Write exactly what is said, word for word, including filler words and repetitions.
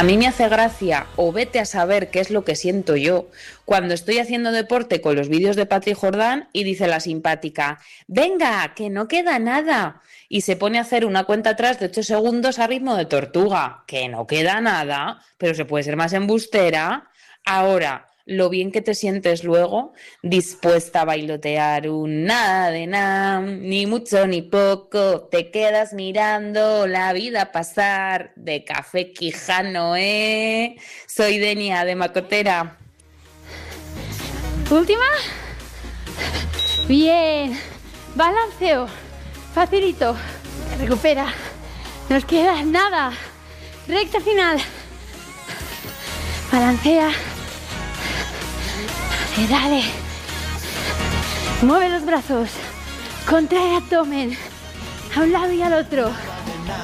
A mí me hace gracia, o vete a saber qué es lo que siento yo, cuando estoy haciendo deporte con los vídeos de Patri Jordán y dice la simpática, venga, que no queda nada. Y se pone a hacer una cuenta atrás de ocho segundos a ritmo de tortuga, que no queda nada, pero se puede ser más embustera. Ahora, lo bien que te sientes luego, dispuesta a bailotear un nada de nada, ni mucho ni poco, te quedas mirando la vida pasar de Café Quijano, ¿eh? Soy Denia de Macotera. Última. Bien. Balanceo. Facilito. Recupera. Nos queda nada. Recta final. Balancea. Dale, dale. Mueve los brazos. Contrae abdomen. A un lado y al otro.